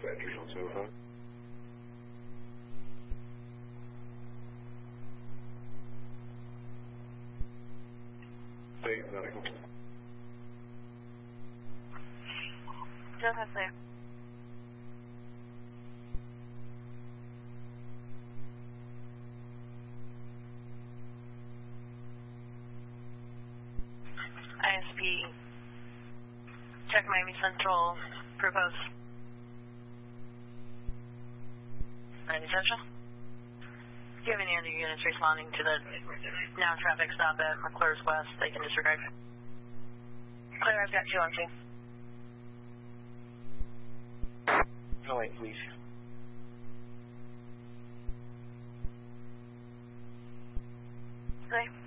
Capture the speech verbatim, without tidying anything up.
Dispatchers on seven hundred. State medical. Just have to I S P. Check Miami Central. Propose. Miami Central? Do you have any other units responding to the now traffic stop at McClure's West? They can disregard. Claire, I've got two on two. No, wait, please. Okay.